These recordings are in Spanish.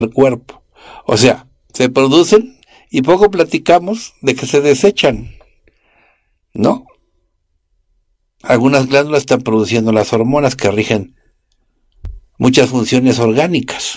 el cuerpo. O sea, se producen y poco platicamos de que se desechan, ¿no? Algunas glándulas están produciendo las hormonas que rigen muchas funciones orgánicas,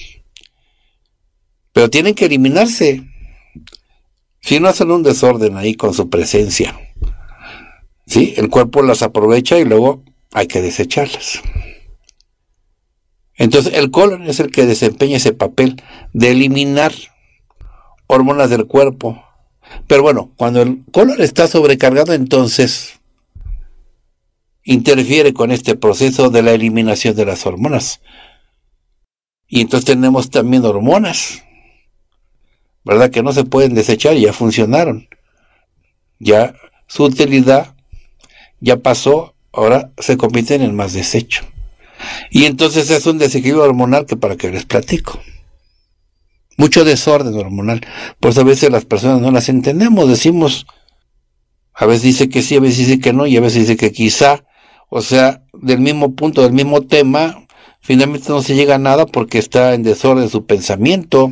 pero tienen que eliminarse. Si no hacen un desorden ahí con su presencia, ¿sí? El cuerpo las aprovecha y luego hay que desecharlas. Entonces el colon es el que desempeña ese papel de eliminar hormonas del cuerpo. Pero bueno, cuando el colon está sobrecargado, entonces interfiere con este proceso de la eliminación de las hormonas. Y entonces tenemos también hormonas, ¿verdad? Que no se pueden desechar y ya funcionaron. Ya su utilidad ya pasó, ahora se convierten en más desecho. Y entonces es un desequilibrio hormonal que para qué les platico. Mucho desorden hormonal. Pues a veces las personas no las entendemos, decimos, a veces dice que sí, a veces dice que no, y a veces dice que quizá, o sea, del mismo punto, del mismo tema, finalmente no se llega a nada porque está en desorden su pensamiento,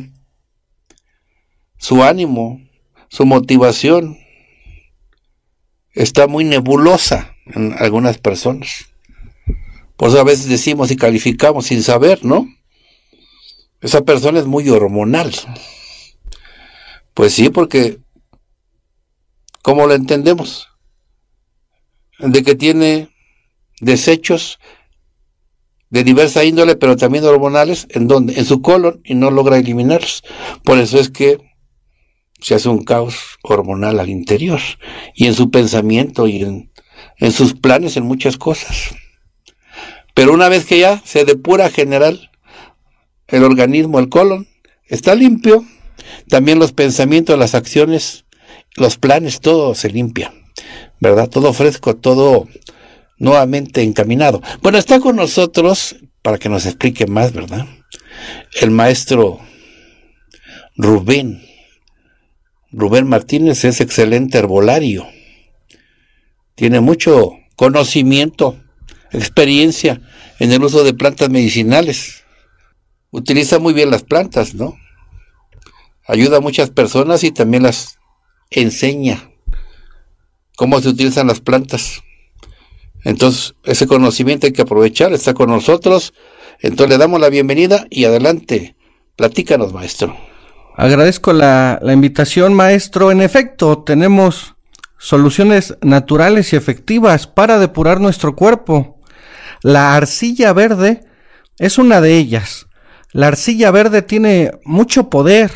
su ánimo, su motivación. Está muy nebulosa en algunas personas. Pues a veces decimos y calificamos sin saber, ¿no? Esa persona es muy hormonal. Pues sí, porque ¿cómo lo entendemos? De que tiene desechos de diversa índole, pero también hormonales, ¿en dónde? En su colon, y no logra eliminarlos. Por eso es que se hace un caos hormonal al interior, y en su pensamiento, y en sus planes, en muchas cosas. Pero una vez que ya se depura general el organismo, el colon, está limpio, también los pensamientos, las acciones, los planes, todo se limpia, ¿verdad? Todo fresco, todo nuevamente encaminado. Bueno, está con nosotros, para que nos explique más, ¿verdad? El maestro Rubén Martínez es excelente herbolario. Tiene mucho conocimiento, experiencia en el uso de plantas medicinales. Utiliza muy bien las plantas, ¿no? Ayuda a muchas personas y también las enseña cómo se utilizan las plantas. Entonces, ese conocimiento hay que aprovechar, está con nosotros. Entonces le damos la bienvenida y adelante, platícanos, maestro. Agradezco la invitación, maestro. En efecto, tenemos soluciones naturales y efectivas para depurar nuestro cuerpo. La arcilla verde es una de ellas. La arcilla verde tiene mucho poder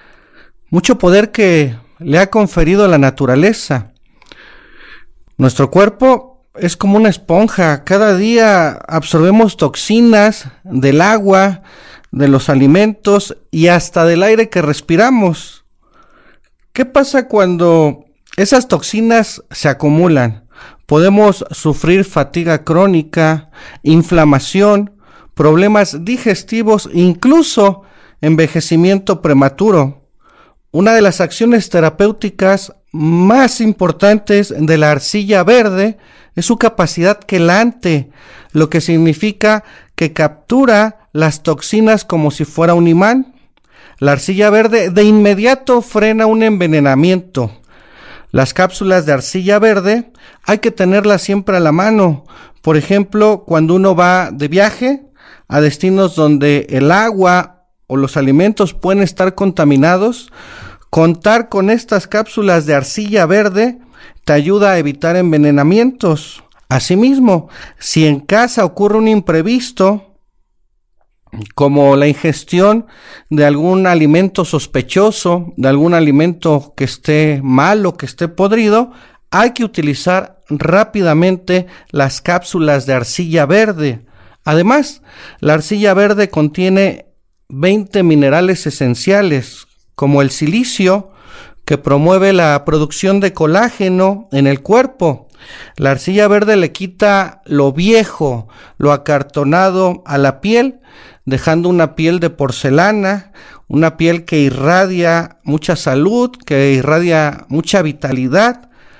que le ha conferido la naturaleza. Nuestro cuerpo es como una esponja. Cada día absorbemos toxinas del agua, de los alimentos y hasta del aire que respiramos. ¿Qué pasa cuando esas toxinas se acumulan? Podemos sufrir fatiga crónica, inflamación, problemas digestivos, incluso envejecimiento prematuro. Una de las acciones terapéuticas más importantes de la arcilla verde es su capacidad quelante, lo que significa que captura las toxinas como si fuera un imán. La arcilla verde de inmediato frena un envenenamiento. Las cápsulas de arcilla verde hay que tenerlas siempre a la mano. Por ejemplo, cuando uno va de viaje a destinos donde el agua o los alimentos pueden estar contaminados, contar con estas cápsulas de arcilla verde te ayuda a evitar envenenamientos. Asimismo, si en casa ocurre un imprevisto, como la ingestión de algún alimento sospechoso, de algún alimento que esté malo, que esté podrido, hay que utilizar rápidamente las cápsulas de arcilla verde. Además, la arcilla verde contiene 20 minerales esenciales, como el silicio, que promueve la producción de colágeno en el cuerpo. La arcilla verde le quita lo viejo, lo acartonado a la piel, dejando una piel de porcelana, una piel que irradia mucha salud, que irradia mucha vitalidad.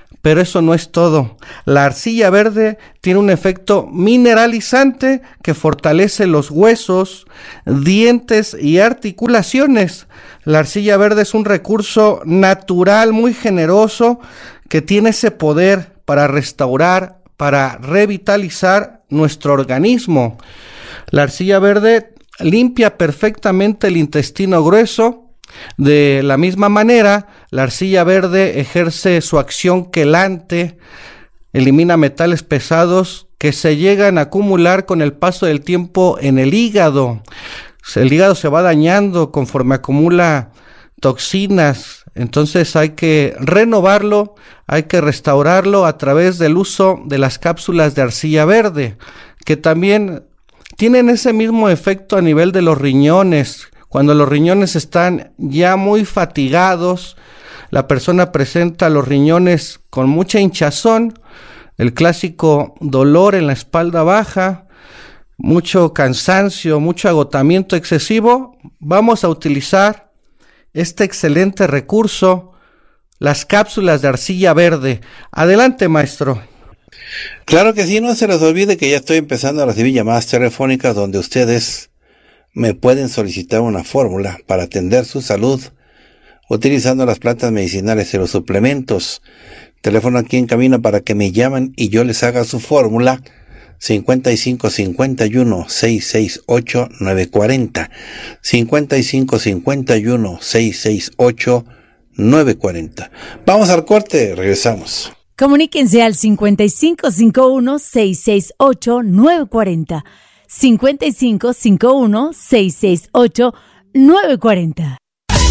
Pero eso no es todo. La arcilla verde tiene un efecto mineralizante que fortalece los huesos, dientes y articulaciones. La arcilla verde es un recurso natural muy generoso que tiene ese poder para restaurar, para revitalizar nuestro organismo. La arcilla verde limpia perfectamente el intestino grueso. De la misma manera, la arcilla verde ejerce su acción quelante, elimina metales pesados que se llegan a acumular con el paso del tiempo en el hígado. El hígado se va dañando conforme acumula toxinas, entonces hay que renovarlo, hay que restaurarlo a través del uso de las cápsulas de arcilla verde, que también tienen ese mismo efecto a nivel de los riñones. Cuando los riñones están ya muy fatigados, la persona presenta los riñones con mucha hinchazón, el clásico dolor en la espalda baja, mucho cansancio, mucho agotamiento excesivo. Vamos a utilizar este excelente recurso, las cápsulas de arcilla verde. Adelante, maestro. Claro que sí, no se les olvide que ya estoy empezando a recibir llamadas telefónicas donde ustedes me pueden solicitar una fórmula para atender su salud utilizando las plantas medicinales y los suplementos. Teléfono aquí en cabina para que me llamen y yo les haga su fórmula: 5551-668-940, 5551-668-940. Vamos al corte, regresamos. Comuníquense al 5551-668-940, 5551-668-940.